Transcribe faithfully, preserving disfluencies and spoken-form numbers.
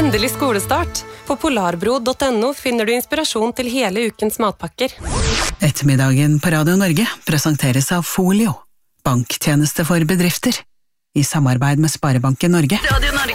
Endelig skolestart. På polarbro punktum no finner du inspirasjon til hele ukens matpakker. Ettermiddagen på Radio Norge presenteres av Folio, banktjeneste for bedrifter, i samarbeid med Sparebanken Norge. Radio Norge.